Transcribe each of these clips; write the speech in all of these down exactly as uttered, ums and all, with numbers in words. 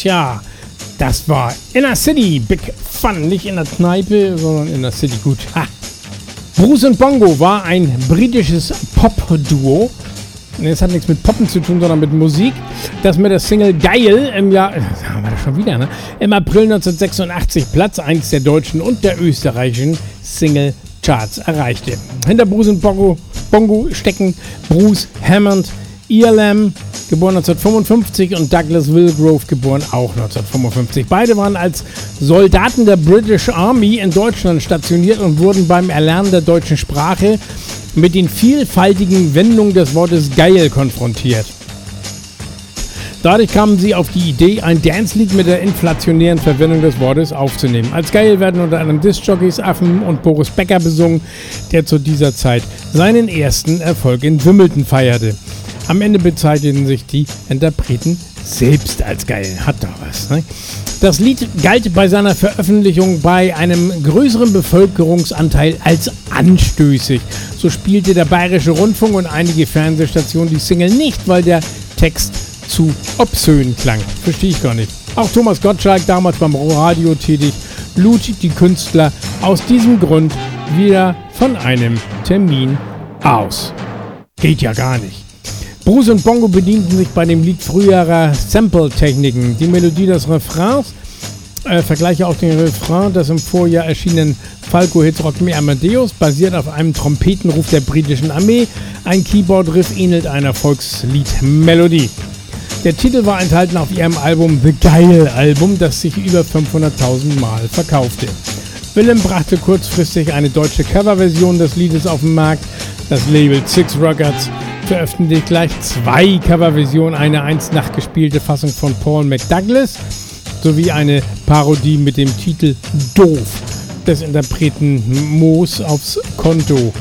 Tja, das war Inner City, Big Fun, nicht in der Kneipe, sondern in der City, gut. Ha. Bruce und Bongo war ein britisches Pop-Duo. Es hat nichts mit Poppen zu tun, sondern mit Musik, das mit der Single Geil im Jahr, haben wir das schon wieder, ne? Im April neunzehnhundertsechsundachtzig Platz eins der deutschen und der österreichischen Single-Charts erreichte. Hinter Bruce und Bongo, Bongo stecken Bruce Hammond, Earlam, geboren neunzehnhundertfünfundfünfzig, und Douglas Wilgrove, geboren auch neunzehnhundertfünfundfünfzig. Beide waren als Soldaten der British Army in Deutschland stationiert und wurden beim Erlernen der deutschen Sprache mit den vielfältigen Wendungen des Wortes geil konfrontiert. Dadurch kamen sie auf die Idee, ein Dancelied mit der inflationären Verwendung des Wortes aufzunehmen. Als geil werden unter anderem Discjockeys Affen und Boris Becker besungen, der zu dieser Zeit seinen ersten Erfolg in Wimbledon feierte. Am Ende bezeichneten sich die Interpreten selbst als geil. Hat doch was, ne? Das Lied galt bei seiner Veröffentlichung bei einem größeren Bevölkerungsanteil als anstößig. So spielte der Bayerische Rundfunk und einige Fernsehstationen die Single nicht, weil der Text zu obszön klang. Verstehe ich gar nicht. Auch Thomas Gottschalk, damals beim Radio tätig, lud die Künstler aus diesem Grund wieder von einem Termin aus. Geht ja gar nicht. Bruce und Bongo bedienten sich bei dem Lied früherer Sample-Techniken. Die Melodie des Refrains, äh, vergleiche auch den Refrain des im Vorjahr erschienenen Falco-Hits Rock Me Amadeus, basiert auf einem Trompetenruf der britischen Armee. Ein Keyboard-Riff ähnelt einer Volkslied-Melodie. Der Titel war enthalten auf ihrem Album The Geil-Album, das sich über fünfhunderttausend Mal verkaufte. Willem brachte kurzfristig eine deutsche Coverversion des Liedes auf den Markt. Das Label Six Records veröffentlicht gleich zwei Coverversionen, eine einst nachgespielte Fassung von Paul McDouglas sowie eine Parodie mit dem Titel Doof des Interpreten Moos aufs Konto,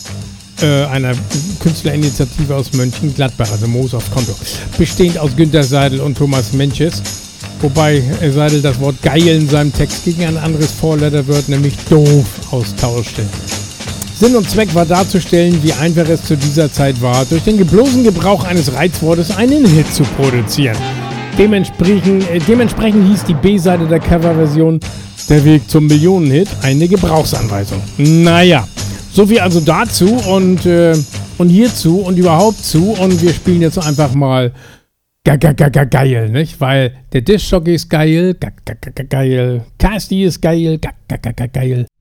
äh, einer Künstlerinitiative aus Mönchengladbach, also Moos aufs Konto, bestehend aus Günter Seidel und Thomas Menches, wobei Seidel das Wort geil in seinem Text gegen ein anderes Vorletterwort, nämlich doof, austauschte. Sinn und Zweck war darzustellen, wie einfach es zu dieser Zeit war, durch den bloßen Gebrauch eines Reizwortes einen Hit zu produzieren. Dementsprechend, äh, dementsprechend hieß die B-Seite der Coverversion Der Weg zum Millionenhit eine Gebrauchsanweisung. Naja, soviel also dazu und, äh, und hierzu und überhaupt zu, und wir spielen jetzt einfach mal geil, nicht? Weil der Discjockey ist geil, geil, Casti ist geil, geil.